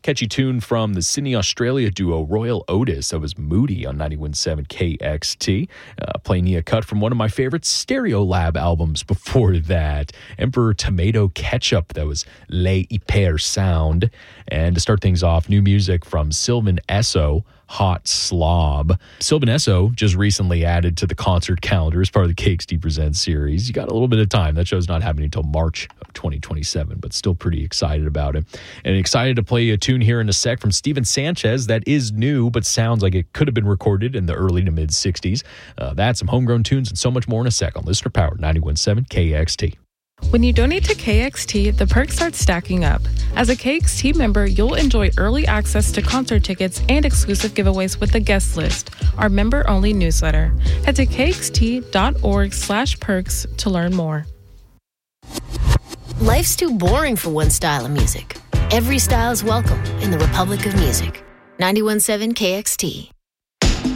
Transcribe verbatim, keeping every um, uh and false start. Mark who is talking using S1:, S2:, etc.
S1: Catchy tune from the Sydney, Australia duo Royal Otis. That was Moody on ninety-one point seven K X T. Uh, playing a cut from one of my favorite Stereolab albums before that. Emperor Tomato Ketchup. That was Les Hyper Sound. And to start things off, new music from Sylvan Esso, Hot Slob. Sylvan Esso just recently added to the concert calendar as part of the K X T Presents series. You got a little bit of time. That show's not happening until March of twenty twenty-seven, but still pretty excited about it. And excited to play a tune here in a sec from Steven Sanchez that is new, but sounds like it could have been recorded in the early to mid-sixties. Uh, that's some homegrown tunes and so much more in a sec on Listener Powered ninety-one point seven K X T.
S2: When you donate to K X T, the perks start stacking up. As a K X T member, you'll enjoy early access to concert tickets and exclusive giveaways with the guest list, our member-only newsletter. Head to kxt.org slash perks to learn more.
S3: Life's too boring for one style of music. Every style is welcome in the Republic of Music. ninety-one point seven K X T.